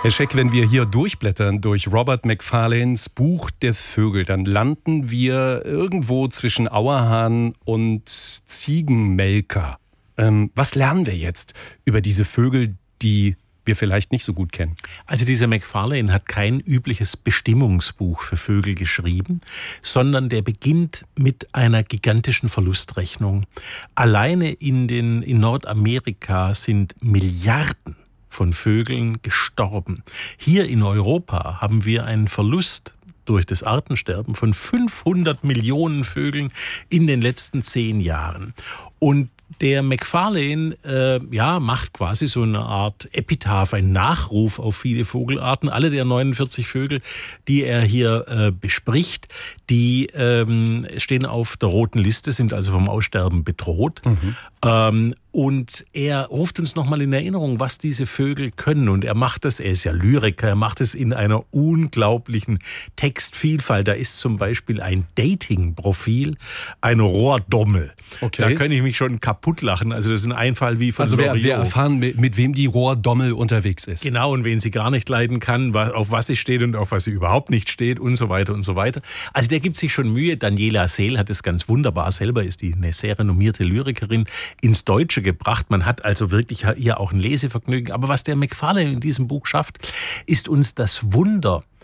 Herr Scheck, wenn wir hier durchblättern durch Robert Macfarlanes Buch der Vögel, dann landen wir irgendwo zwischen Auerhahn und Ziegenmelker. Was lernen wir jetzt über diese Vögel, die wir vielleicht nicht so gut kennen? Also dieser Macfarlane hat kein übliches Bestimmungsbuch für Vögel geschrieben, sondern der beginnt mit einer gigantischen Verlustrechnung. Alleine in Nordamerika sind Milliarden von Vögeln gestorben. Hier in Europa haben wir einen Verlust durch das Artensterben von 500 Millionen Vögeln in den letzten 10 Jahren. Und der Macfarlane macht quasi so eine Art Epitaph, einen Nachruf auf viele Vogelarten. Alle der 49 Vögel, die er hier bespricht, die stehen auf der roten Liste, sind also vom Aussterben bedroht. Und er ruft uns nochmal in Erinnerung, was diese Vögel können. Und er ist ja Lyriker, er macht es in einer unglaublichen Textvielfalt. Da ist zum Beispiel ein Dating-Profil, ein Rohrdommel. Okay. Da kann ich mich schon kaputt lachen. Also das ist ein Einfall wie von Loriot. Wir erfahren, mit wem die Rohrdommel unterwegs ist. Genau, und wen sie gar nicht leiden kann, auf was sie steht und auf was sie überhaupt nicht steht und so weiter und so weiter. Also der gibt sich schon Mühe. Daniela Seel hat es ganz wunderbar, selber ist die eine sehr renommierte Lyrikerin, ins Deutsche gebracht. Man hat also wirklich hier auch ein Lesevergnügen. Aber was der Macfarlane in diesem Buch schafft, ist uns das Wunder